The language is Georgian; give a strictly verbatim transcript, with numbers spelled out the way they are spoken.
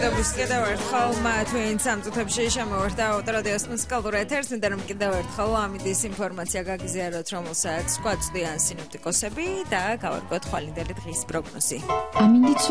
მოგესალმებით კიდევ ერთხელ თქვენ სამწუთებში შემოვარდა ავტორადიოს მუსიკალურ ეთერს, მინდა რომ კიდევ ერთხელ ამიდის ინფორმაცია გაგიზიაროთ, რომელსაც გვაწვდიან სინოპტიკოსები და გავარკვევთ ხვალინდელი დღის პროგნოზი. ამინდიც